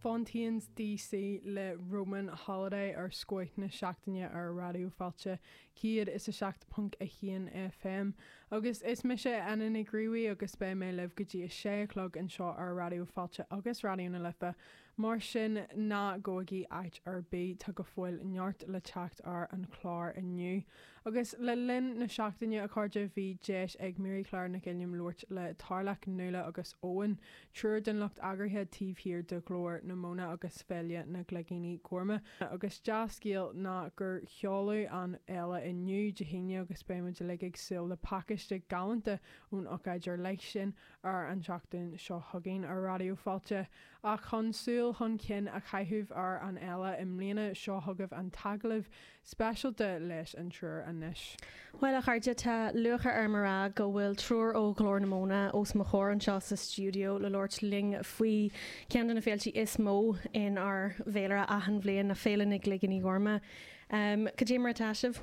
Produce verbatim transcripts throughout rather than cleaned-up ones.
Fontaines D C le Roman Holiday ar scoit na seachtaine ar radioáilte ciad is a seacht punt a chéan F M. Agus is me sé anan i grúí agus be mé leh gotí is séclog an seo ar radioáilte agus radio na lifa. Mar sin ná ggógaí ait ar bé tá go bhfuil neart le teacht ar an chlár inniu. Agus le linn na seachtaine a chuide bhí déis ag Mary Claire na Gilliam Lort le tarlach nula agus óhan. Trúr den lucht agarthe tíbhír de glóir na móna agus féile na glegéní cuarma. Agus deascíal ná gur cheolaú an eile inniu de híine agus béimiid le ag sil le pakiste galanta ún ochaidir lei sin ar an seachtain seo thugén ar radioáilte. A chusúil chun cin a chaithúh ar an eile im mbliana seo thugah an taglah speisialta leis an trúr anis. Well a chaide tá lucha ar marrá go bhfuil trúr ó glór na móna os mo chóir an seo sa studio le Lord Ling faoi cean na féiltí is mó in ar bhéile ahan bblion na féile nig liganí gorma. Um, Cadé mar taisih?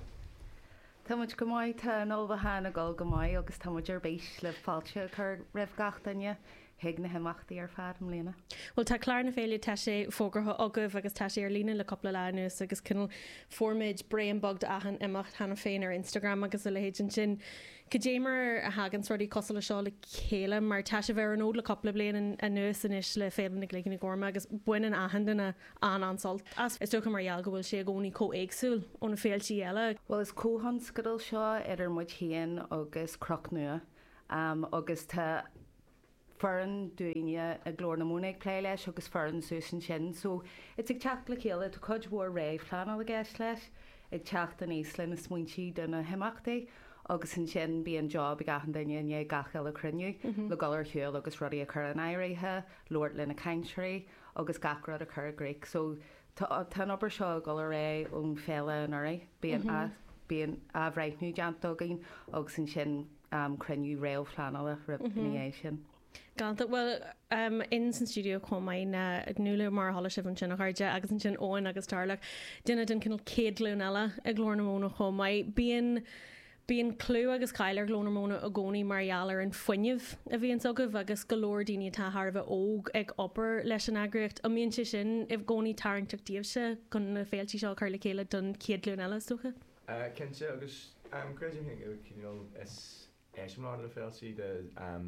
Táid go maiid tá nómha hána gáil go maiid agus táidir béis le fáilte chu raibh gachtainne hiag na himachtaí ar fad am léana. Well tá clár na féile tá sé fógartha agah agus tá sé ar lína le coppla leanús agus cinnal formid brean bogd ahan imacht hena féin ar Instagram agus a lehéidir sin. Cadémar a hagan sordí cosla seo le chéile mar tá sé bhar an ód le coppla blian a nuas inis le féile na gléigeanna gorma agus buin an ahan duna an ansalt. As is tócha margheall go bhfuil sé gcónaí có éagsúil óna féiltí eile. Well is cóhan scadal seo ar muid chéan agus croc nua um, agus tá fearan duine a glór na móna ag plé leis agus fearan suasan sin. So it's ag teach le chéile tú chuid mhór réh fleanna le gceist leis ag teach den éaslan na smuintí duna himachtaí agus an sin bí an job i gahan daine é gachail a cruniu le galar hiúil agus rudí a chur an éirithe, Lord lena Cainserí agus gachrad a chur Greek. So tá obair seo galar ré ón féile an ára bíon a bíon a bhreithnú deantógain agus an sin um, cruniu réh fleanna le ribníéis sin. Ganta well um, in san studio comai na nula mar hala sib an sin a chuide agus an sin óin agus tarlach duine den cinnal céad lúnala a glór na móna chomai bíon bíon clú agus caiilir glór na móna a gcónaí margheallar an foiineh a bhíon sogah agus golóir daoine tá tharbh óg ag opair leis an agriocht a míonn sé sin if gcónaí tarintach díobhse chun na féiltí seo chuir le chéile don céad lúnala socha? Cinnte agus cruisim cinál is éisiimlá le féiltí de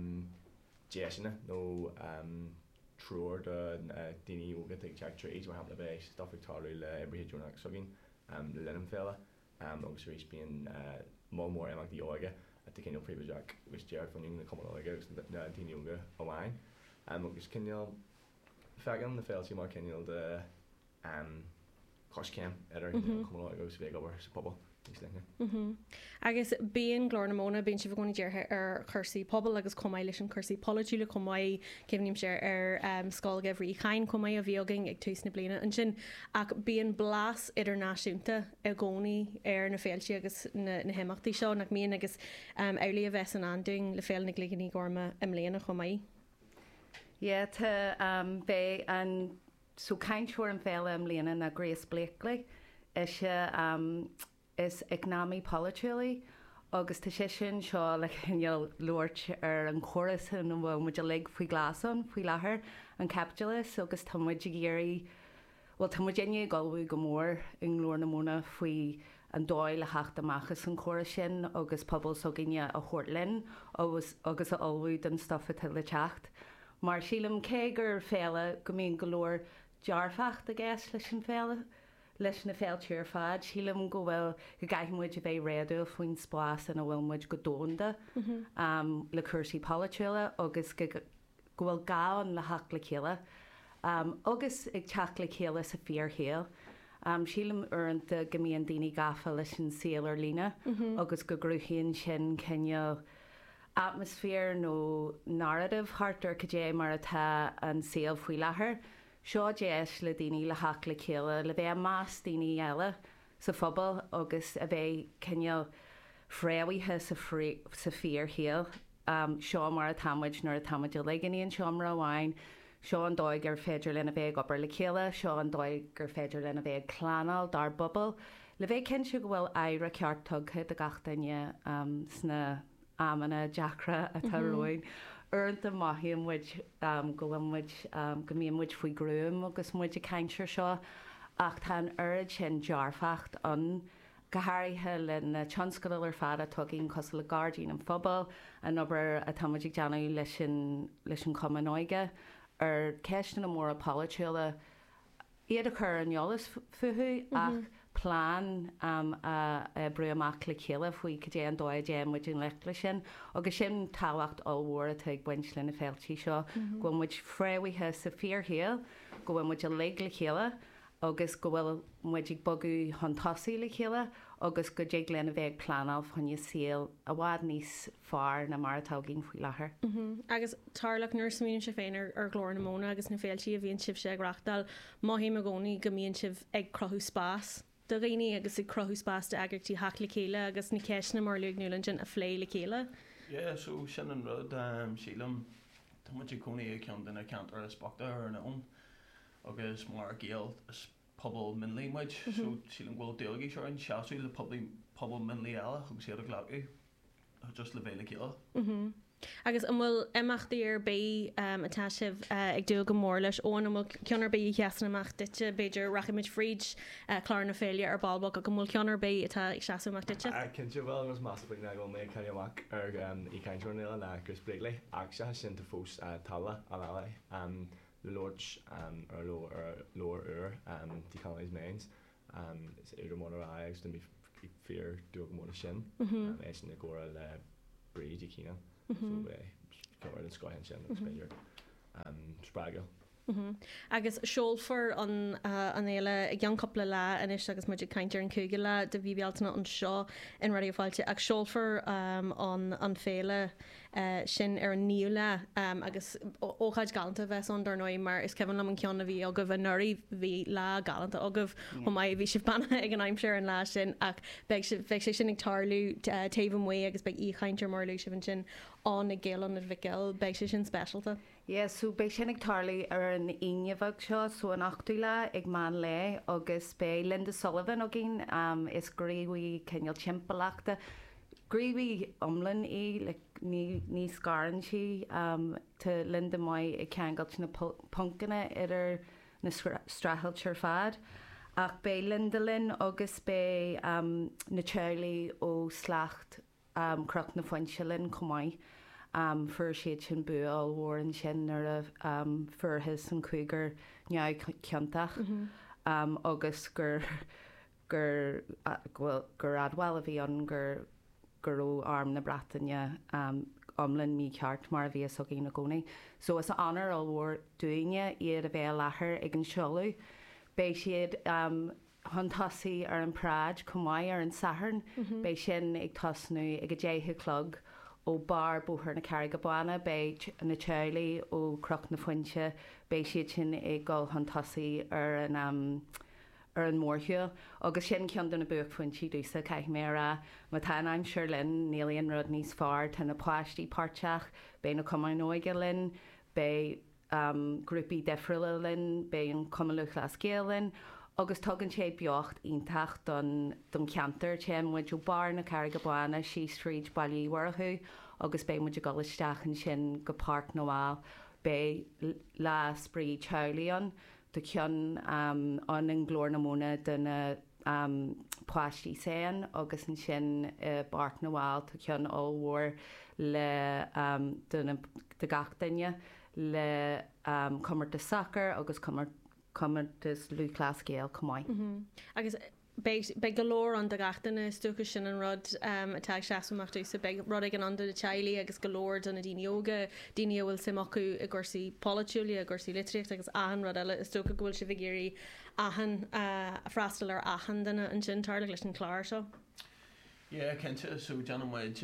Jason no um trúr de daoine ógad ag teachtar éidir mar hapla bheith staffictáú le ibríthe dúnach sogin um le lenim féile um agus rééis bíon má mór amachtaí óige a cinál príomhaideach gus dear fanning na commáige agus na daoine óga amháin um agus cinál fegan na féiltí mar cinál de um coscéim ar commáige agus bheith gobar sa pobal. Mm-hmm. Agus bíon glór na móna bíon si bh gona dearthe ar chusaí pobl agus comáid leis an chusaí polúla comáid cimhníim sé ar um, scáil gabhrí chain comáid a bhíogaing ag tús na bliana an sin ach bíon blas idirnáisiúnta a gcónaí ar na féiltí agus na, na himachtaí seo nach míon agus um, eirlí a bheits an andoing le féil na gléigeaní gorma im léana comáid. Yeah, tá um, bé an so caiintúir an féile im léana na Grace Blakely is se um, is economy politely agus tá sé sin seo le chéal Lord ar an choras an bhfuil muid a le faoi glasan faoi láthair an capitalist agus tá muid géirí well tá muid déine galbhú go mór in glór na móna faoi an dóil le heachta amachchas an choras sin agus pobl so gine a chóirlinn agus agus a olbhú den stoffa le teacht. Mar sílam cé gur féile go míon golóir dearfacht a gceist leis an féile. Leis na féiltíir fad, sílam go bhfuil go gaiithmuid a bheith réadú faoin spás an a bhfuil muid go dónda um, le cursaí politúile agus go bhfuil gáin le haach le chéile. Um, agus ag teach le chéile sa fíorchéal. Um, sílam uanta go míon daoine gafa leis an síalar lína agus go grúthaíonn sin ceneal atmosfér nó narrative hartar go dé mar atá an síal faoi láthair. Seo déis le daoine le haach le chéile le bheith más daoine eile sa phobal agus a bheith ceneal fréhaithe sa fíorchéal um, seo mar a táid nar a táid le ganíon seomra amháin, seo an dóid gur féidir lena bheith opair le chéile, seo an dóid gur féidir lena bheith clánal dar bobbal. Le bheith cin se go bhfuil éire ceart tugthe a gachtainne um, sna amana deacra a tarróin Earnta maithí muid go bhfuil muid go míon muid faoi grúm agus muid a caiintear seo ach tá aird sin dearfacht an gothairithe le na tionscail ar fad a tugaín cos le Guardian an phobal an obair a táidir deanú leis leis an cumanóige ar ceisna na mór a polúile iad a chur an neolalas futhú ach plán um, a, a breamach le chéile faoi go dé an dóid dé muid an le sin agus sin táhacht allhór a ag buint lena féiltí seo go muid fréhaithe sa fíorthéal go bhfuil muid a le le chéile agus go bhfuil muid ag bogu an tosaí le chéile agus go dé lena bheith plánal chun síl a bhád níos fearr na mar atá ginn faoi láthair. Agus tarlach nuair smíonn se féin ar glór na móna agus na féiltí a bhíonn sibh sé agreachtal maithí a gcónaí go mbíonn sibh ag crothú spás. Do réine agus i crothú spásta agurtí hac le chéile agus na ceisna mar leag nuúlan sin a phlé le chéile? Yeah, so sin an rud sílam tá muid cónaí ag cean duna ceant ar spachta ar na ón agus mar géal pobl minlí muid so sílam ghfuil déalgaí seo an seaú le pobl minlí eile agus siad a ghlaú just le bhéile chéile. Agus an bhfuil imachtaí ar bé atá sibh ag dú go mór leis óin bhfuil ceanar bé cheasan amach duite beidir rachaimiid fríd chlár na féile ar balbach a go bhfuil ceanar bé atá ag seaúach duite? Cinnte bhfuil agus máspa na go mé chuineamach ar i caiintúirna na gus bréla ach se sin fós talla a leile le Lord ar lór ur tí chu is méins is idir mór agus den bhí fear dú go mór sin é sin na ggóra le bríd i cína. So go an scoin sin spéir sprága. Agus seolfar an an éile ag gan coppla le inis agus muidir caiintear an cúige le de bhí bealtainna an seo in radioáilte ag seolfar an an féile sin ar an níú le agus óchaid galanta bheits an darnoí mar is cehann am an ceanna bhí agah an nuirí bhí le galanta agah ó maiid bhí si banna ag an aimimseir an lá sin ach bheith sé sin ag tarlú taobh mé agus beag í chaintear marlú si sin an na ggéal an bhicil beag sé sin specialta. Yeah, so bei sin ag tarlaí ar an inmheh seo so an achtaile ag man le agus bé Linda Sullivan a gin um, is gréhí ceal timpachta. Gréhí omlan í like, ní, ní scaran si um, te Linda mai ag ceangalt na puncanna idir na strahaltir fad. Ach bé Linda Lynn agus bé um, na Charlie ó slacht um, croch na foinselin cumáid. Um, fur siad sin buáil hór an sin ar a um, furthas an chuigur neag ceantach mm-hmm. um, agus gur gur uh, gur adhil a bhí an gur gurú arm na bratainne um, omlan mí ceart mar a bhí so gé na gcónaí. So is an anar all hór dúine iad a bheith lethair ag an seolú. Bei siad um, hon tosaí ar an práid cumáid ar an saharn, mm-hmm. Bei sin ag tosnú ag a déithe clog ó bar búthar na carga buana bé na Charlie ó croch na foinse bé siad sin ag gáil an tosaí ar an um, ar an mórthiúil agus sin cean duna buach fointí dúsa caiith méra má tá aim seir linn nílíon rud níos fearr tá na pláistí páirteach bé na cumáinóige linn bé um, grúpi defriúla linn bé an cumúch le scéalinn agus tugann sé beocht iontacht don don ceantar téim muid ó bar na carga buana sí Street bailí warthú agus bé muid a golisteach an sin go park nóáil bé lá sprí Charlieon do cean um, an an glór na móna duna um, pláistí séan agus an sin uh, bark nóáil tá cean allhór le um, duna de gach daine le um, cumar de soccer agus cumar cumar dus lú cláscéal cumáid. Agus be golóir an de gatainna stocha sin an rud atá seaachú sa rud ag an an de teile agus golóir donna daoga daine bhfuil sim acu i gcusaí polúla a gcusaí litríocht agus ahan rud eile is stocha gohfuil si bhgéirí ahan a freistal ar ahan duna an sin tarla leis an chláir seo. Yeah, cinnte so deanmid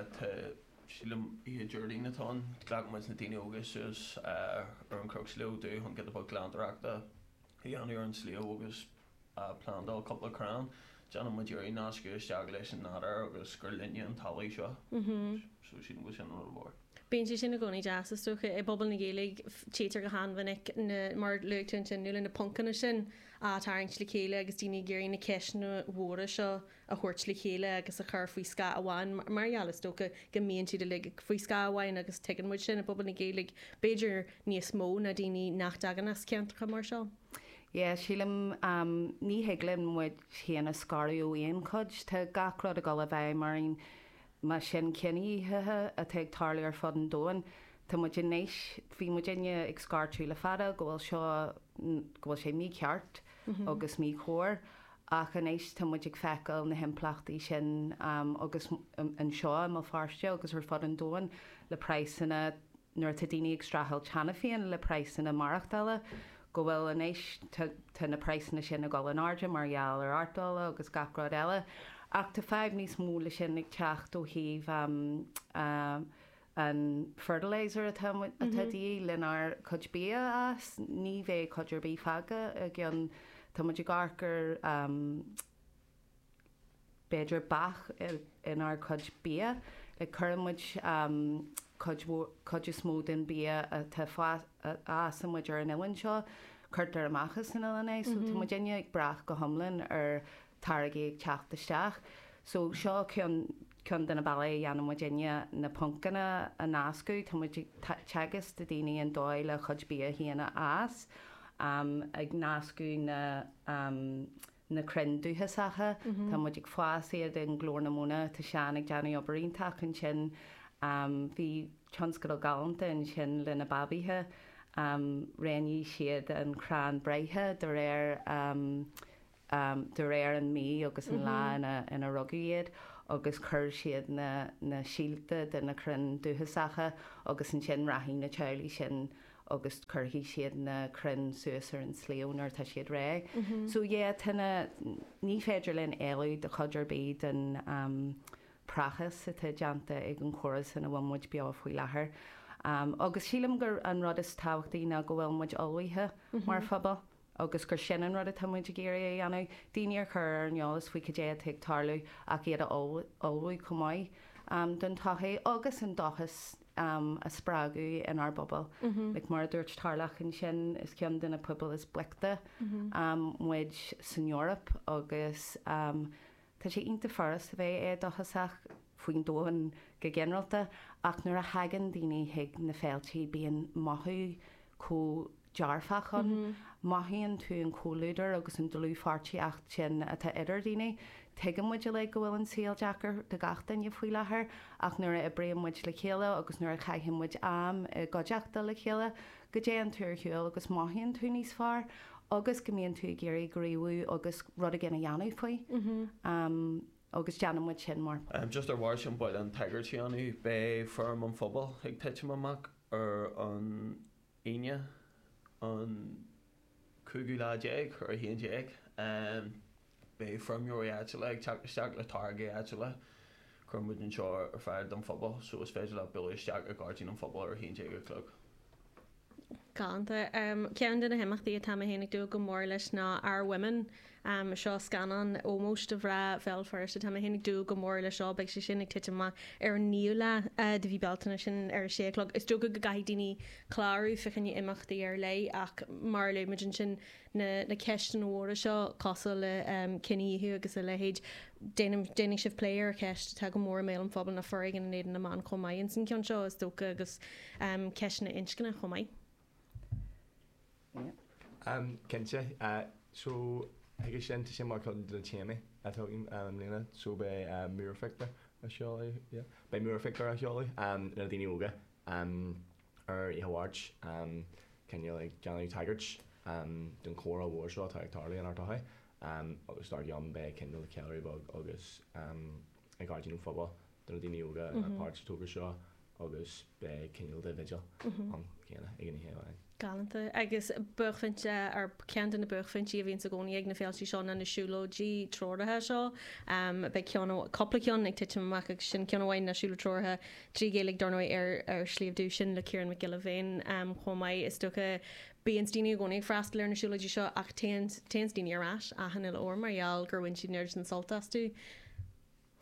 sílam í dúirí natá ghlaid na daine agus sus ar an croch sleo dú chun get a bud glandarachta í anú ar an sleo agus plándáil coppla crán John mu dúirí náisce teag leis an nádar agus gur linne an talí seo so sin bhfuil sin an bhór. Bíon si sin na gcónaí jazz stocha i bobbal na géalaigh tétar go hanmhainic mar leúin sin nula na puncanna sin a tarint le chéile agus daoine géirí na ceis na mhra seo a thuirt le chéile agus a chur faoi sca amháin marall stocha go míonn siad le faoi sca amháin agus tegan muid sin a bobbal na géalaigh Beiidir níos mó na daoine nach dagan as ceantracha mar seo. Yeah, sílim um, ní heglim muid chéanana scarú íon chuid tá gacrod a go a bheith marín mar sin cinní hithe a teag tarla ar fod an dóin. Tá mu nééis bhí mu dinne ag scartú le fada gohfuil seo gohfuil sé mí ceart agus mí chóir ach an éis tá mu ag fecail na himplachtaí sin um, agus an seo má farste agus ar fod an dóin le praissanna nuair tá daoine ag strathil teanna féin le praissanna marachtála. Go bhfuil an éis tá na praissanna sin a gáil an áde margheall ar artála agus gacrad eile. Ach tá feibh níos múla sin ag teacht ó híomh um, um, an fertilizer atá dí lenar chud bí as ní bheith chuidir bí faga a gceann tá muidir garcar um, beidir bach inar chud bí le chumuid um, chud is smó den bí tá as an muidir an ilann seo chuirtar amachchas in Illinois, so tá mu déine ag brach go thomlinn ar targaí ag teachtasteach. So seo ceann chun den na bailé dhéanam Virginia na puncanna a náascu tá mu teagas de daoine an dóil le chud bí a híana as um, ag náascu na um, na crindúthasacha tá mu ag fásaí den glór na múna tá sean ag deanna obairítach an sin um, bhí tionscail galanta in sin le na babíthe um, réí siad an crán breithe de réir um, um, de réir an mí agus an lá in a rugaíiad agus chur siad na, na síalta de na crinn dúthasacha agus an sin rathí na teirlí sin agus churthaí siad na crinn suasar an slíúnar tá siad ré. Mm-hmm. So yeah, tána ní féidir len éú de chuidir bíd an um, prachas a tá deanta ag an choras in a bhhamuid beá faoi láthair. Um, agus sílam gur an rud is táhachttaí na go bhfuil muid olhaithe mar fabal. Agus gur sin an rud a tamid géir anna daoine chur an neolalas faoi dé ag tarlú ach iad olhaid cumáid um, don tathaí agus an dochas um, a sppragu in our bobbal. Mm-hmm. Like mar dúirt tarlach an sin is cean den a pubal is blicta mm-hmm. um, muid san Europe agus um, tá sé ionta forras a bheith é dochasach faoin dóhan go generalta ach nuair a hagan daoine hiag na féiltí bíon maithú có dearfachan maithíonn tú an cóúidir agus an dulú fartí ach sin atá idir daoine teigem muid le go bhfuil an síal Jackar de gatain je faoi láthair ach nuair a bréim muid le chéile agus nuair a chaithim muid am go deachta le chéile go dé an túir hiúil agus maithíonn tú níos fearr agus go mbíonn tú géirí gríú agus rud a gina dheanú faoi um, agus deanam muid sin mór. Um, just ar bhhair sin buil an teigartí anú bé firm an phobal ag teite amach ar an aine an cúgu láéag ar a híon déag um, bé firm your áte le teach le targa áte le chumid an seo ar fear an phobal, so is féidir le bilisteach a gáirtín an phobal ar híon déag a clog. Ganta um, cean den na himachtaí a tam hénig dú go mór leis ná ar women um, seo scanan ómóst a bhrá fel first a tam hénig dú go mór le seo beag sé sin ag tiite má ar níla uh, de bhí beltainna sin ar séclog. Is dú go go gaidaoine chláirú fichan imachtaí ar lei ach mar le imagine sin na, na ceistan óra seo cosal le um, cinníú agus a lehéid déananig sibh léir ceist tá go mór mé an fphobal na forig an néan na man chomáid san cean seo is dócha agus um, ceisna inscanna chomáid. Um, Kense, uh, so I sin te sin mar chun den téimi a tuim um, lína so bei uh, muirfector a seála, yeah. Bei muirfector a seála um, na daoine óga um, ar i hawarch um, cenne like Johnny Taggart um, den córa bhór seo tá ag tarlaí an artathe um, agus start an bei cenne le ceirí bag agus um, ag gáirtíú phobal den daoine óga a páirt tógur seo agus bei cenne de vigil an chéanna ag an héáin. Galanta agus buchfinte ar cean na buchfintí a bhíonn sa gcóí ag na féiltí seo na nasúlódí tródathe seo um, be coplaceán ag tiite amach sin ceanhhain nasúla trotha trí géalaigh dornaid ar ar slíomhdú sin le Ciaran McGillivane um, chomáid is tucha bíon daoine gcónaí freistal ar nasúlódí seo ach téans daoine arás a hanil ó marall gur bhain si neirs an soltas tú.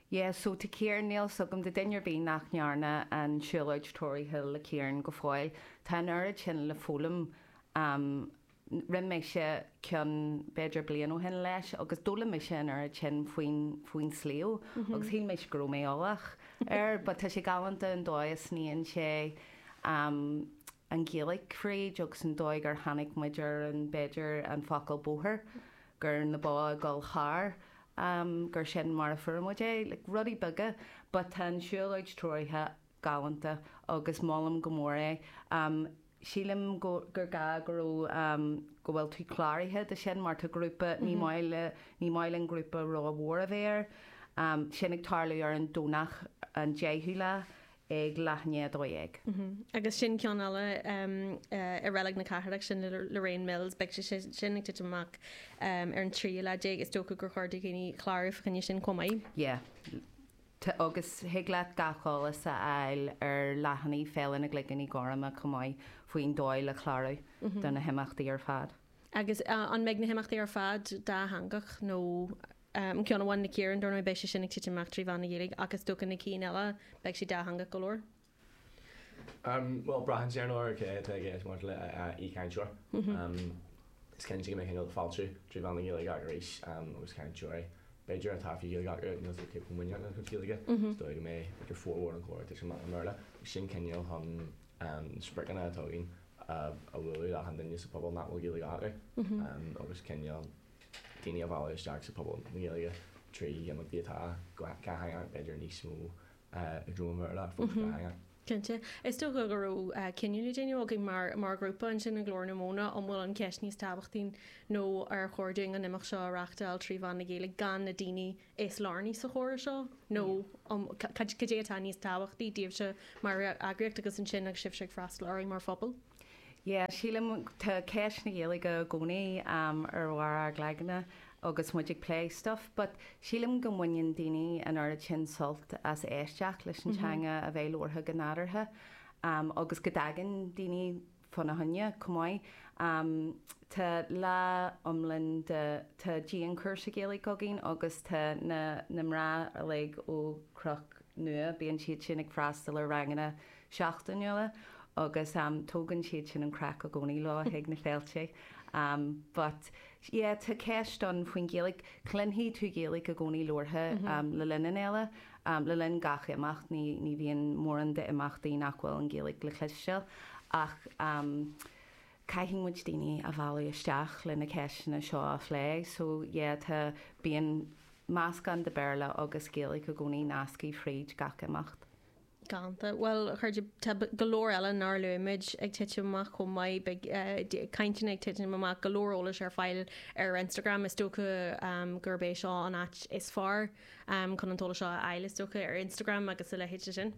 Yeah, so te Kieran Neil sugam de dinner bí nach nearna an siúlaid Tory Hill le Kieran go fáil tá nuair sin le fólam um, rin mé se cean beidir blian ó hin leis agus dóla mé sin ar sin faoin faoin slío agus hí méis grú mé áach ar ba tá sé galanta an dóis sníon sé um, an Gaelic fríd agus an dóig ar hanig muidir an beidir an focail bóthir gur na bá gal chár um, gur sin mar a fuamuide like, rudí buga ba tan siúlaid tróithe galanta agus málam gomóra um, sílim gur ga gurú um, go bhfuil tú chláirithe de sin mar tá grúpa ní máile ní máilin grúpa rá bhór a bhéir um, sinnig tarlaí ar an dónach an déithúla ag lethne dóag. Agus sin cean eile i réleg na caireach sin le Rain Mills be sinnig tu amach ar an trí le dé is tócha gur chuirda géine chláirh chunne sin commaid? Yeah. Tá agus hiaglaat gaála sa eil ar lehannaí félan na gligan í gorama cumáid faoin dóil le chláú don na himachtaí ar fad. Agus an meid na himachtaí ar fad dá hangach nó Um, ceanna bhain na Kieran dúna béisi sinnig tiite meach trí bhana dhéig agus dúcha na cí eile beag si dá hanga golóir? Um, well, brahan sé an áir ché ggéis mar le í caiintúir. Is cin si mé chéile fáilú trí bhana dhéig agaréis agus caiintúir. Beidir a tafií dhéig agur nó cé muine an chutíige. Dóig mé gur fórhór an chóir is marla. Sin ceal an spreganna atógin a bhfuú a an daine sa pobl nachhfuil dhéig agur agus ceal daine a bhile isteach sa pobl níige trí am bítá go caihan beidir níos mú a drúmar le fu caihan. Cinnte. Is tó go gurú cinúna déine óg mar mar grúpa an sin na glór na móna an bhfuil an ceis níos tábhachttaín nó ar chóirdeing an imach seo reachtail trí bhana géala gan na daine is lární sa chóir seo nó cadétá níos tábhachtaí díobh se mar agriocht agus an sin ag sibh seag freist láirí mar fphobal. Yeah, sílim tá ceis na dhéala go gcónaí um, ar bhhar gleganna agus muidig play stuff, but sílim go mhainn daoine an airad sin sult as éisteach leis an teanga a bheith ortha go nádartha um, agus go dagan daoine fanna hunne cumáid um, tá le omlinn tá díon chuirsa géala gogin agus tá na namrá a le ó croch nua bíon siad sin ag freistal ar rangana seachtainile agus um, tógan siad sin an crack a gcónaí lá heag na féilte. Um, but yeah, tá ceist don faoin Gaelic clunhí tú Gaelic a gcónaí luirtha um, le linn eile um, le linn gach imacht ní, ní bhíon mór an de imachtaí nachhfuil an Gaelic le chluisteil ach um, caiithín muid daoine a bhela isteach le na ceisina seo a phlé, so yeah, tá bíon más gan de bearla agus Gaelic a gcónaí nascaí fríd gach imacht. Ganta. Well, chuir golóir eile ná luimiid ag tiite amach chum maiid caiintean ag tiite amach golórólas ar fáil ar Instagram is tócha um, gurbééis seo an áit is far um, chun antóla seo eile is tócha ar Instagram agus le hiite sin.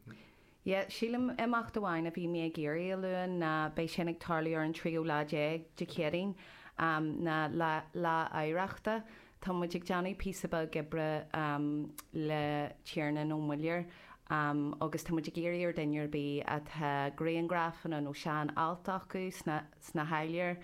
Yeah, sílim imach do bhain a bhí mé géirí a luúin na bei sin ag tarlaí ar an tríú láé de céirín um, na lá éireachta tá muid ag deannaí písaba gibre um, le tíarna nó muilir. Um, agus tá muid géirí ar dainnear bí a tá gréangrafan nó sean altach acu sna heilir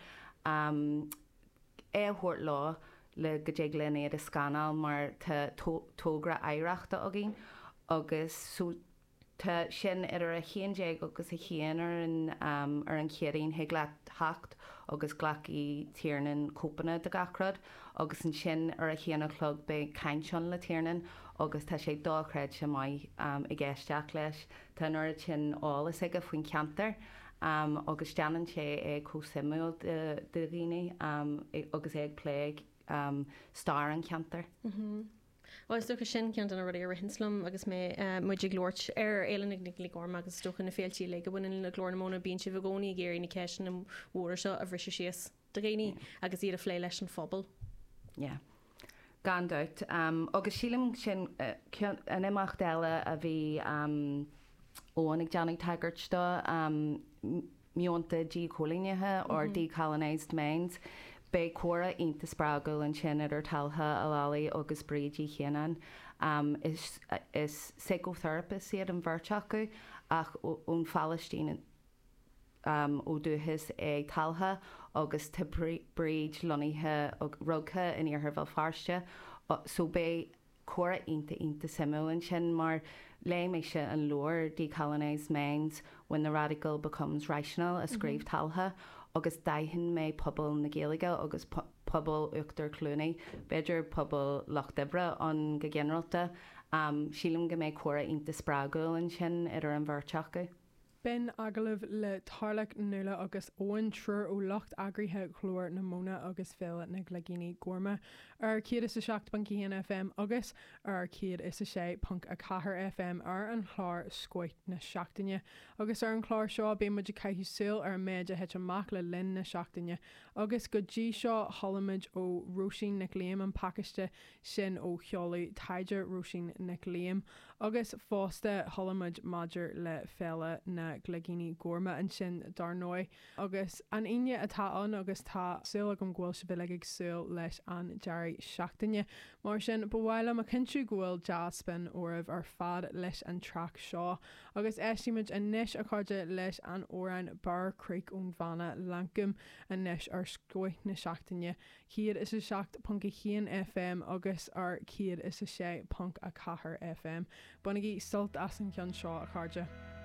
um, éhuiirt lá le go dé glennéad a scanal mar tá tógra éireachta a gin agus sú tá sin ar a chéandeag agus a chéanar um, ar an chéirín heaglaat hacht agus ghlaí tíarnan cópanna de gacrad agus an sin ar a chéanachlog be caiinseán le tíarnan agus tá sé dáchreid sem mai um, i gceisteach leis tá nuair sin álas ag a faoin ceantar um, agus deanan sé ag cósimú de, de riine um, agus ag pléig um, star an ceantar. Mm-hmm. Well, is tócha sin cean an ruí ar hinslam agus mé uh, muidir glóirt ar éilenig nig ligorm agus tócha na féiltí le go bhfuin na glór na móna bíon si bh gcónaí géirí na ceis na mhór seo a bhrisise síos do réine agus iad a phlé leis an phobal. Yeah. Gandát um, agus sílim sin uh, an imacht eile a bhí um, ónig deannig tagart um, mionta dí cholínethe or mm-hmm. decolonized mains be cuara inta sprágal an sin ar taltha a lálaí agus brídí chéanan um, is, uh, is psychotherapist siad an bhirteacu ach ón Palestine um, ó dúthas ag taltha agus tá bríd loníthe rugtha in ar bhil farste so bé chora inta inta simú an sin mar le mé se an lure decolonise minds when the radical becomes rational a scríb talha agus daihin mé pobl na Gaeilge agus pobl uachtar clúnaí beidir pobl Loch Dibre an go generalta um, sílim go mé chora inta sprágóil an sin idir an bhirteacha. Ben agalah le tarlach nula agus óin trúr ó locht agrithe chlór na móna agus féile na glagíní gorma. Ar ciad is a seacht ban cían F M agus ar ciad is a sé punk a cahar F M ar an chlár scoit na seachtaine. Agus ar an chlár seo bé muidir caiithú súil ar méid a het amach le lin na seachtaine. Agus go dí seo hollamid ó Roisin na Léam an Pakiste sin ó cheolaí Tiger Roisin na Léam. Agus fásta hollamid maidir le féile na glagíní gorma an sin darnói agus an aine atá an agus tá súil go ghfuil se bilig ag súil leis an dearí seachtaine mar sin bhhaile a cinú ghfuil jazzpan óibh ar fad leis an track seo agus éisiimiid a níis a chuide leis an óran bar Creek ón bhana Lancum a níis ar scoith na seachtaine. Ciad is a seacht punk a chéan F M agus ar ciad is a sé punk a cahar F M. Bunaí sult as an cean seo a chuide.